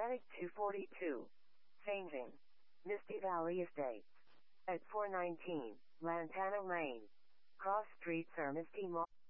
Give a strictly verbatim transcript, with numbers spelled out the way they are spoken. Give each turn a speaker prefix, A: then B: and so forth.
A: Atlantic two forty-two. Changing. Misty Valley Estates. At four nineteen, Lantana Lane. Cross streets are Misty Mall.